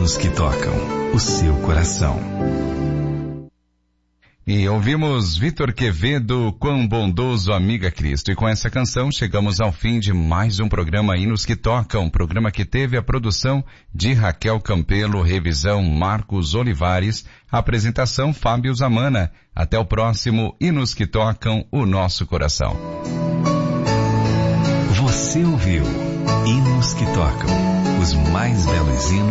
hinos que tocam o seu coração. E ouvimos Vitor Quevedo, Quão Bondoso Amiga Cristo. E com essa canção chegamos ao fim de mais um programa Hinos que Tocam, programa que teve a produção de Raquel Campelo, revisão Marcos Olivares, apresentação Fábio Zamana. Até o próximo Hinos que Tocam o Nosso Coração. Você ouviu Hinos que Tocam, os mais belos hinos